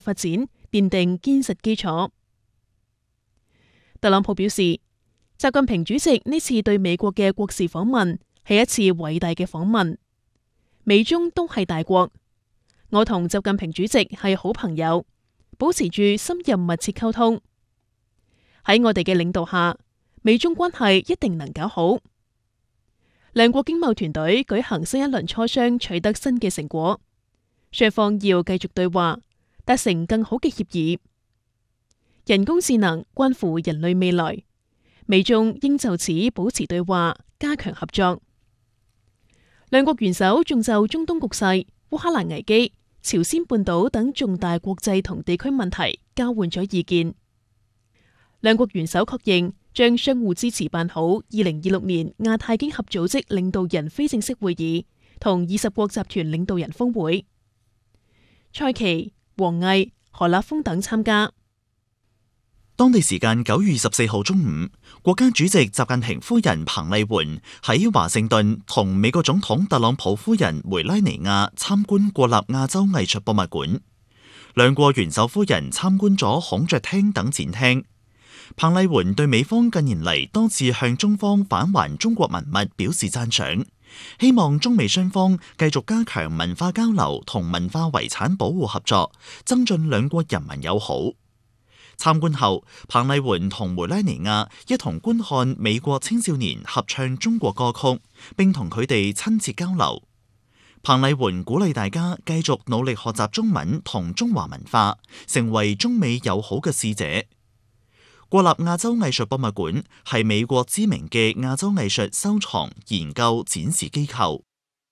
發展奠定堅實基礎。特朗普表示，習近平主席呢次對美國嘅國事訪問係一次偉大嘅訪問。美中都係大國，我同習近平主席係好朋友，保持住深入密切溝通。喺我哋嘅領導下，美中關係一定能搞好。兩國經貿團隊舉行新一輪磋商，取得新嘅成果，雙方要繼續對話，達成更好嘅協議。人工智能關乎人類未來，美中應就此保持對話，加強合作。兩國元首仲就中東局勢、烏克蘭危機、朝鮮半島等重大國際同地區問題交換咗意見。兩國元首確認將相互支持辦好2026年亞太經合組織領導人非正式會議同20國集團領導人峰會。蔡奇、王毅、何立峰等參加。 當地時間9月24號中午，國家主席習近平夫人彭麗媛喺華盛頓同美國總統特朗普夫人梅拉尼亞參觀國立亞洲藝術博物館。兩國元首夫人參觀咗孔雀廳等展廳。彭麗媛對美方近年嚟多次向中方返還中國文物表示讚賞，希望中美雙方繼續加強文化交流同文化遺產保護合作，增進兩國人民友好。參觀後，彭麗媛同梅拉尼亞一同觀看美國青少年合唱中國歌曲，並同佢哋親切交流。彭麗媛鼓勵大家繼續努力學習中文同中華文化，成為中美友好嘅使者。國立亞洲藝術博物館係美國知名嘅亞洲藝術收藏、研究、展示機構。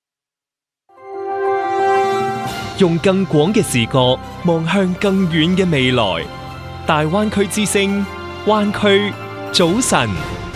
用更廣嘅視角望向更遠嘅未來。大灣區之聲，灣區早晨。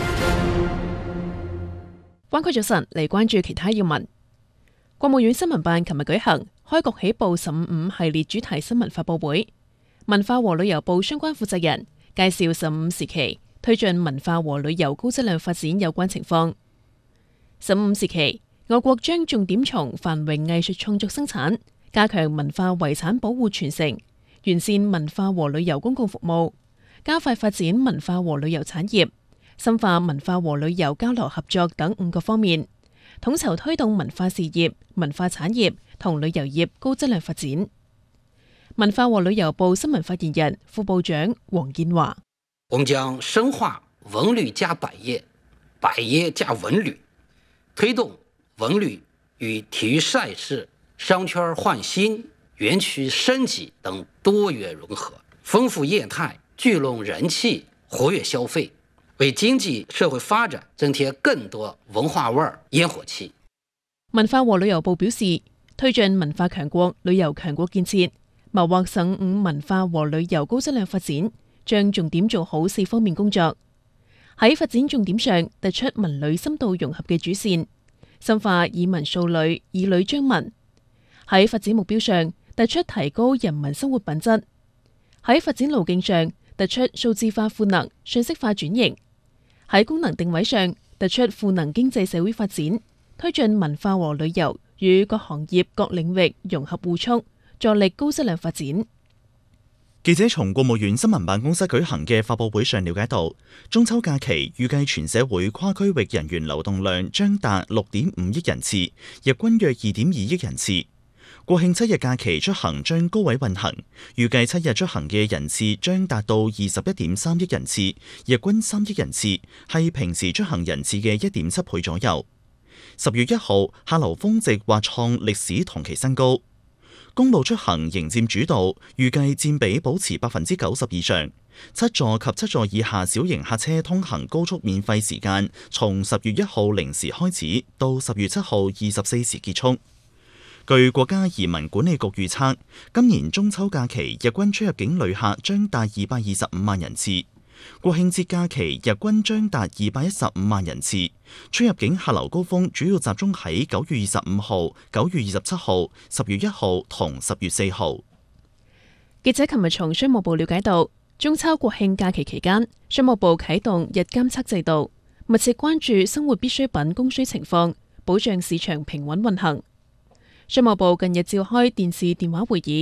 灣區早晨嚟關注其他要聞。國務院新聞辦琴日舉行開局起步15系列主題新聞發佈會，文化和旅遊部相關負責人介紹15時期推進文化和旅遊高質量發展有關情況。15時期，我國將重點從繁榮藝術創作生產，加強文化遺產保護傳承，完善文化和旅遊公共服務，加快發展文化和旅遊產業，深化文化和旅遊交流合作等5個方面，統籌推動文化事業、文化產業同旅遊業高質量發展。文化和旅遊部新聞發言人、副部長黃建華： 我們將深化文旅加百業、百業加文旅，推動文旅與體育賽事、商圈換新、園區升級等多元融合，豐富業態，聚攏人氣，活躍消費，為經濟社會發展增添更多文化味兒、煙火氣。 文化和旅遊部表示，推進文化強國、旅遊強國建設，謀劃15文化和旅遊高質量發展，將重點做好4方面工作。喺發展重點上，突出文旅深度融合嘅主線，深化以文塑旅、以旅彰文。喺發展目標上，突出提高人民生活品質；喺發展路徑上，突出數字化賦能、信息化轉型；喺功能定位上，突出賦能經濟社會發展，推進文化和旅遊與各行業各領域融合互促，助力高質量發展。 記者從國務院新聞辦公室舉行嘅發佈會上了解到，中秋假期預計全社會跨區域人員流動量將達6.5億人次，日均約2.2億人次。國慶7日假期出行將高位運行，預計7日出行嘅人次將達到21.3億人次，日均3億人次，係平時出行人次嘅1.7倍左右。10月1號，客流峰值或創歷史同期新高。公路出行仍佔主導，預計佔比保持90%以上。7座及7座以下小型客車通行高速免費時間，從10月1號0時開始，到10月7號24時結束。據國家移民管理局預測，今年中秋假期日均出入境旅客將達225萬人次，國慶節假期日均將達215萬人次。出入境客流高峰主要集中喺9月25號、9月27號、10月1號同10月4號。 記者琴日從商務部了解到，中秋國慶假期期間，商務部啟動日監測制度，密切關注生活必需品供需情況，保障市場平穩運行。商務部近日召開電視電話會議，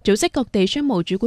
組織各地商務主管